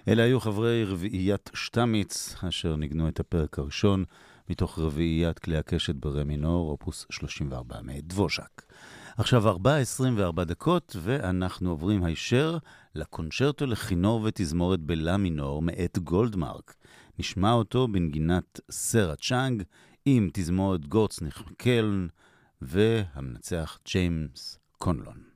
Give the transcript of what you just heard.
אלה היו חברי רביעיית שטמיץ, אשר ניגנו את הפרק הראשון מתוך רביעיית כלי הקשת ברה מינור, אופוס 34 מאת דבוז'ק. עכשיו 4:24 דקות, ואנחנו עוברים הישר לקונצ'רטו לכינור ותזמורת בלה מינור מאת גולדמרק. נשמע אותו בנגינת סרה צ'אנג עם תזמורת גורצניך קלן והמנצח ג'יימס קונלון.